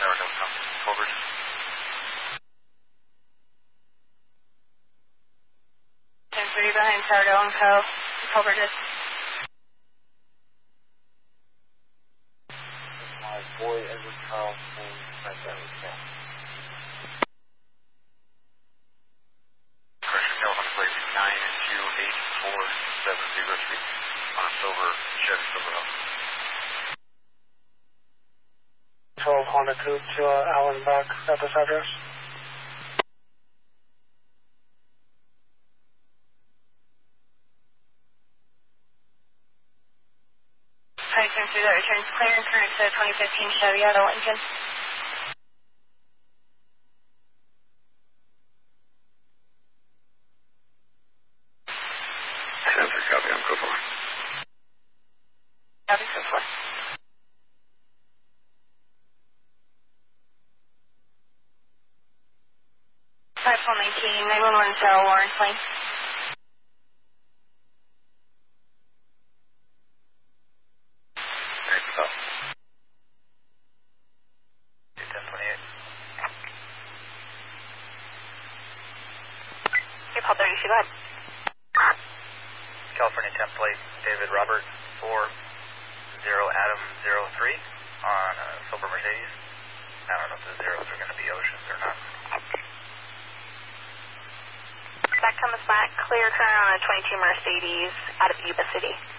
Tower Hill, Colbridge. Ten 3 behind Tower Hill and Co. Colbridge. My boy Edward Carlson, my family camp. Correction, California plate 9Q8470 on a silver Chevy Silverado. 12 Honda Coupe to Allen back at this address. Hi, 10 3 that returns clear and current to 2015 Chevy out of Lincoln. Copy, I'm code 4. Copy, code 4. Hi, 419, 911 Tower Lawrence Lane. Thanks, up. 1028. Hey, Paul 30, go ahead. California template, David Robert 40 Adam 03 on a silver Mercedes. I don't know if the zeros are going to be oceans or not. That comes back clear current on a 22 Mercedes out of Yuba City.